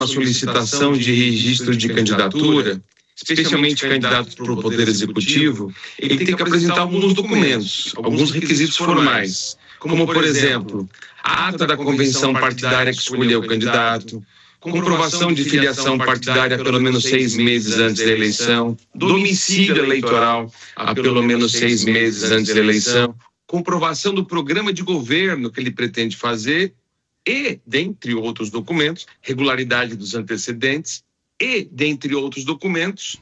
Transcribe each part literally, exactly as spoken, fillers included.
a solicitação de registro de candidatura, especialmente candidatos para o Poder Executivo, ele tem que apresentar alguns documentos, alguns requisitos formais, como, por exemplo, a ata da convenção partidária que escolheu o candidato, comprovação de filiação partidária pelo menos seis meses antes da eleição, domicílio eleitoral há pelo menos seis meses antes da eleição, comprovação do programa de governo que ele pretende fazer e, dentre outros documentos, regularidade dos antecedentes e, dentre outros documentos,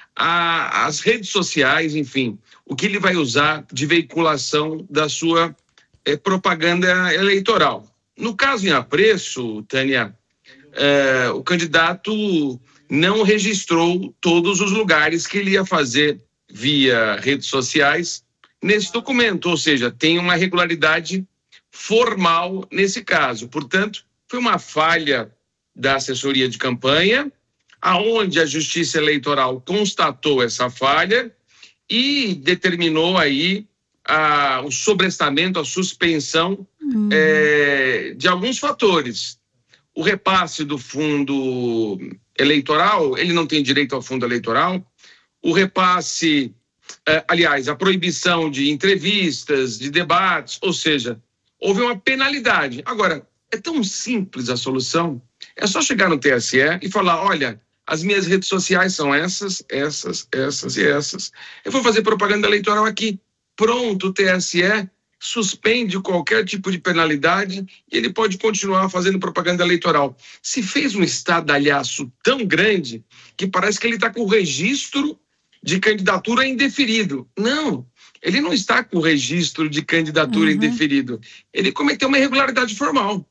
a, as redes sociais, enfim, o que ele vai usar de veiculação da sua eh, propaganda eleitoral. No caso em apreço, Tânia, eh, o candidato não registrou todos os lugares que ele ia fazer via redes sociais nesse documento, ou seja, tem uma irregularidade formal nesse caso. Portanto, foi uma falha da assessoria de campanha, aonde a Justiça Eleitoral constatou essa falha e determinou aí a, o sobrestamento, a suspensão hum. é, de alguns fatores. O repasse do fundo eleitoral, ele não tem direito ao fundo eleitoral. O repasse, é, aliás, a proibição de entrevistas, de debates, ou seja, houve uma penalidade. Agora, é tão simples a solução. É só chegar no T S E e falar, olha, as minhas redes sociais são essas, essas, essas e essas. Eu vou fazer propaganda eleitoral aqui. Pronto, o T S E suspende qualquer tipo de penalidade e ele pode continuar fazendo propaganda eleitoral. Se fez um estardalhaço tão grande que parece que ele está com o registro de candidatura indeferido. Não, ele não está com o registro de candidatura uhum. indeferido. Ele cometeu uma irregularidade formal.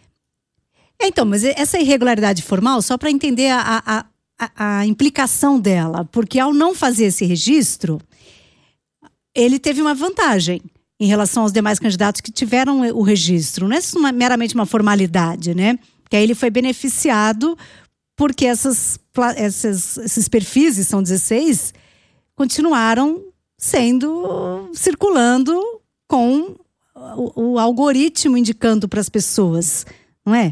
Então, mas essa irregularidade formal, só para entender a, a, a, a implicação dela, porque ao não fazer esse registro, ele teve uma vantagem em relação aos demais candidatos que tiveram o registro. Não é uma, meramente uma formalidade, né? Que aí ele foi beneficiado porque essas, essas, esses perfis, são dezesseis, continuaram sendo, circulando com o, o algoritmo indicando para as pessoas, não é?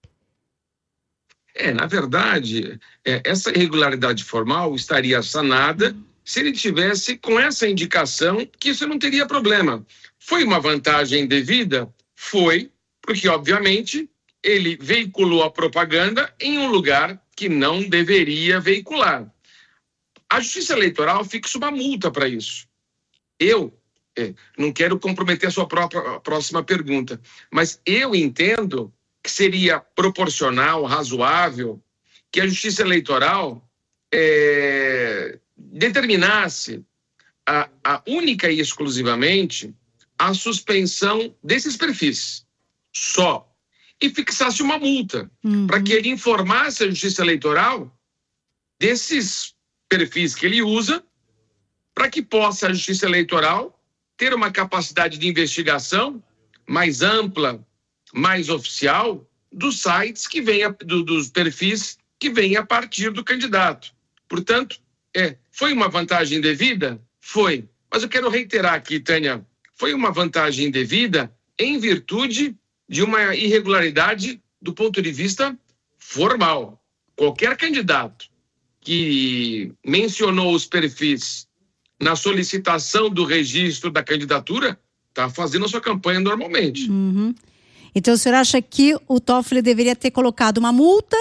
É, na verdade, é, essa irregularidade formal estaria sanada se ele tivesse com essa indicação que isso não teria problema. Foi uma vantagem devida? Foi, porque, obviamente, ele veiculou a propaganda em um lugar que não deveria veicular. A Justiça Eleitoral fixa uma multa para isso. Eu é, não quero comprometer a sua própria a próxima pergunta, mas eu entendo que seria proporcional, razoável, que a Justiça Eleitoral é, determinasse a, a única e exclusivamente a suspensão desses perfis, só, e fixasse uma multa, uhum. para que ele informasse a Justiça Eleitoral desses perfis que ele usa, para que possa a Justiça Eleitoral ter uma capacidade de investigação mais ampla, mais oficial, dos sites que vêm, do, dos perfis que vêm a partir do candidato. Portanto, é, foi uma vantagem devida? Foi. Mas eu quero reiterar aqui, Tânia, foi uma vantagem devida em virtude de uma irregularidade do ponto de vista formal. Qualquer candidato que mencionou os perfis na solicitação do registro da candidatura está fazendo a sua campanha normalmente. Uhum. Então o senhor acha que o Toffoli deveria ter colocado uma multa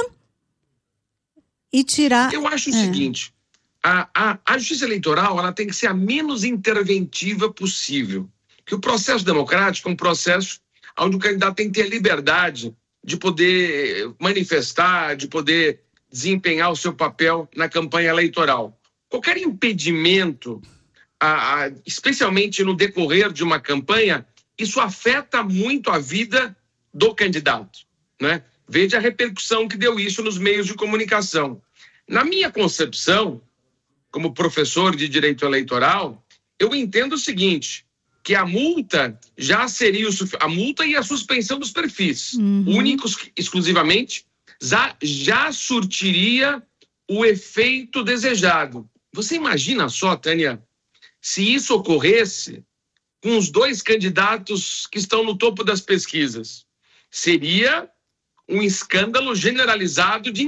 e tirar... Eu acho o é. seguinte, a, a, a Justiça Eleitoral ela tem que ser a menos interventiva possível. Que o processo democrático é um processo onde o candidato tem que ter a liberdade de poder manifestar, de poder desempenhar o seu papel na campanha eleitoral. Qualquer impedimento, a, a, especialmente no decorrer de uma campanha, isso afeta muito a vida do candidato, né? Veja a repercussão que deu isso nos meios de comunicação. Na minha concepção, como professor de direito eleitoral, eu entendo o seguinte, que a multa já seria o, a multa e a suspensão dos perfis, uhum. únicos, exclusivamente, já, já surtiria o efeito desejado. Você imagina só, Tânia, se isso ocorresse com os dois candidatos que estão no topo das pesquisas, seria um escândalo generalizado de